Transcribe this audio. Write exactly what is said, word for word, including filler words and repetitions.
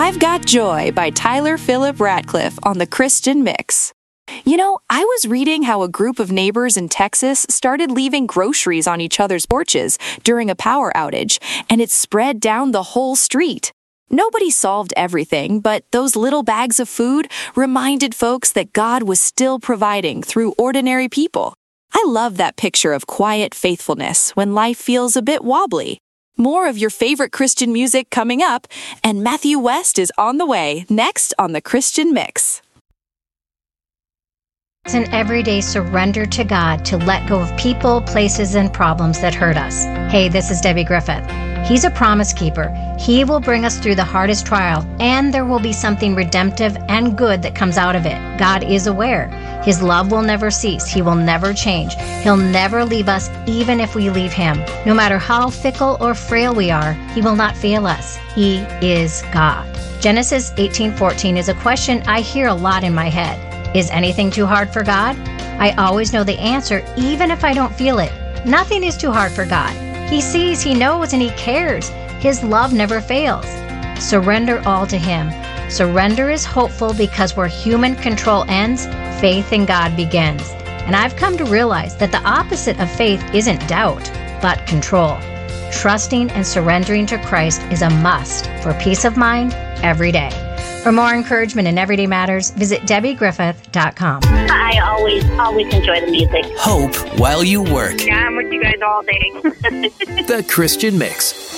I've Got Joy by Tyler Phillip Ratcliffe on the Christian Mix. You know, I was reading how a group of neighbors in Texas started leaving groceries on each other's porches during a power outage, and it spread down the whole street. Nobody solved everything, but those little bags of food reminded folks that God was still providing through ordinary people. I love that picture of quiet faithfulness when life feels a bit wobbly. More of your favorite Christian music coming up, and Matthew West is on the way next on the Christian Mix. It's an everyday surrender to God to let go of people, places, and problems that hurt us. Hey, this is Debbie Griffith. He's a promise keeper. He will bring us through the hardest trial, and there will be something redemptive and good that comes out of it. God is aware. His love will never cease. He will never change. He'll never leave us, even if we leave him. No matter how fickle or frail we are, he will not fail us. He is God. Genesis eighteen fourteen is a question I hear a lot in my head. Is anything too hard for God? I always know the answer, even if I don't feel it. Nothing is too hard for God. He sees, he knows, and he cares. His love never fails. Surrender all to him. Surrender is hopeful because where human control ends, faith in God begins. And I've come to realize that the opposite of faith isn't doubt, but control. Trusting and surrendering to Christ is a must for peace of mind every day. For more encouragement in Everyday Matters, visit Debbie Griffith dot com. I always, always enjoy the music. Hope while you work. Yeah, I'm with you guys all day. The Christian Mix.